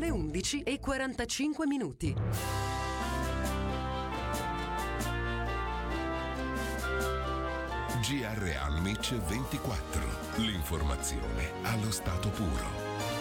le 11:45. GR Almic 24. L'informazione allo stato puro.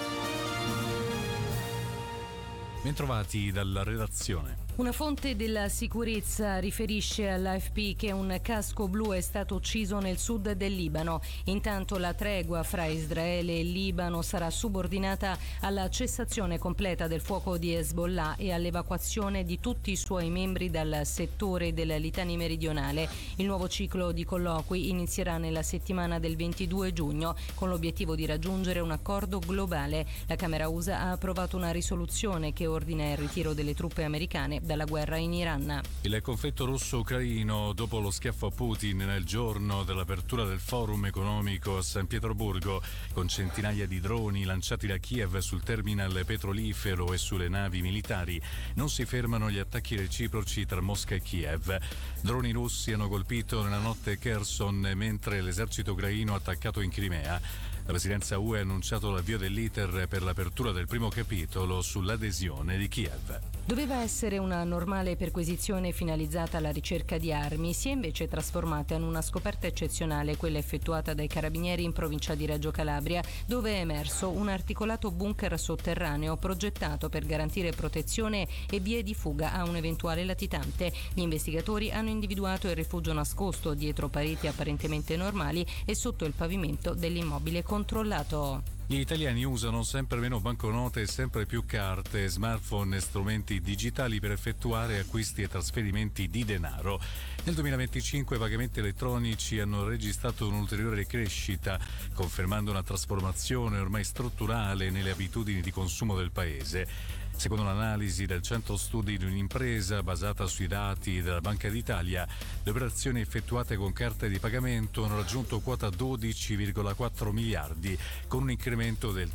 Bentrovati dalla redazione. Una fonte della sicurezza riferisce all'AFP che un casco blu è stato ucciso nel sud del Libano. Intanto la tregua fra Israele e Libano sarà subordinata alla cessazione completa del fuoco di Hezbollah e all'evacuazione di tutti i suoi membri dal settore del Litani meridionale. Il nuovo ciclo di colloqui inizierà nella settimana del 22 giugno con l'obiettivo di raggiungere un accordo globale. La Camera USA ha approvato una risoluzione che ordina il ritiro delle truppe americane dalla guerra in Iran. Il conflitto russo-ucraino dopo lo schiaffo a Putin nel giorno dell'apertura del forum economico a San Pietroburgo, con centinaia di droni lanciati da Kiev sul terminal petrolifero e sulle navi militari. Non si fermano gli attacchi reciproci tra Mosca e Kiev. Droni russi hanno colpito nella notte Kherson mentre l'esercito ucraino ha attaccato in Crimea. La presidenza UE ha annunciato l'avvio dell'iter per l'apertura del primo capitolo sull'adesione di Kiev. Doveva essere una normale perquisizione finalizzata alla ricerca di armi, si è invece trasformata in una scoperta eccezionale, quella effettuata dai carabinieri in provincia di Reggio Calabria, dove è emerso un articolato bunker sotterraneo progettato per garantire protezione e vie di fuga a un eventuale latitante. Gli investigatori hanno individuato il rifugio nascosto dietro pareti apparentemente normali e sotto il pavimento dell'immobile controllato. Gli italiani usano sempre meno banconote e sempre più carte, smartphone e strumenti digitali per effettuare acquisti e trasferimenti di denaro. Nel 2025 i pagamenti elettronici hanno registrato un'ulteriore crescita, confermando una trasformazione ormai strutturale nelle abitudini di consumo del paese. Secondo l'analisi del centro studi di un'impresa basata sui dati della Banca d'Italia, le operazioni effettuate con carte di pagamento hanno raggiunto quota 12,4 miliardi, con un incremento del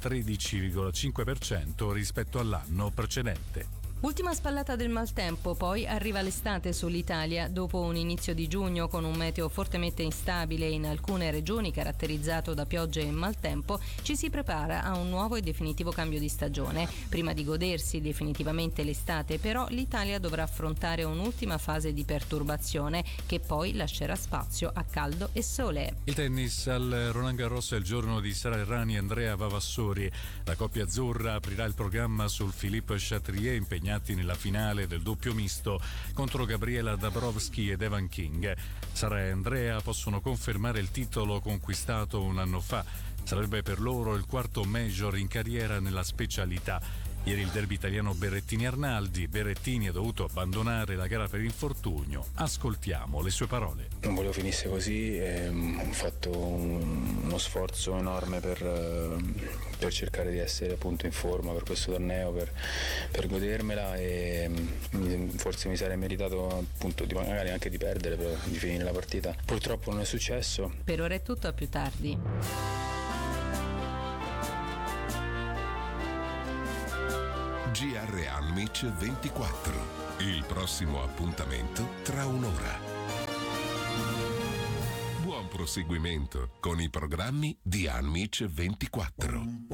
13,5% rispetto all'anno precedente. Ultima spallata del maltempo, poi arriva l'estate sull'Italia. Dopo un inizio di giugno con un meteo fortemente instabile in alcune regioni caratterizzato da piogge e maltempo, ci si prepara a un nuovo e definitivo cambio di stagione. Prima di godersi definitivamente l'estate, però, l'Italia dovrà affrontare un'ultima fase di perturbazione che poi lascerà spazio a caldo e sole. Il tennis al Roland Garros è il giorno di Sara Errani e Andrea Vavassori. La coppia azzurra aprirà il programma sul Philippe Chatrier, impegnati nella finale del doppio misto contro Gabriela Dabrowski ed Evan King. Sara e Andrea possono confermare il titolo conquistato un anno fa. Sarebbe per loro il quarto major in carriera nella specialità. Ieri il derby italiano Berrettini-Arnaldi. Berrettini ha dovuto abbandonare la gara per infortunio. Ascoltiamo le sue parole. Non volevo finisse così, ho fatto uno sforzo enorme per cercare di essere appunto in forma per questo torneo, per godermela, e forse mi sarei meritato appunto magari anche di perdere, però di finire la partita. Purtroppo non è successo. Per ora è tutto, a più tardi. GR Almic 24. Il prossimo appuntamento tra un'ora. Buon proseguimento con i programmi di Almic 24.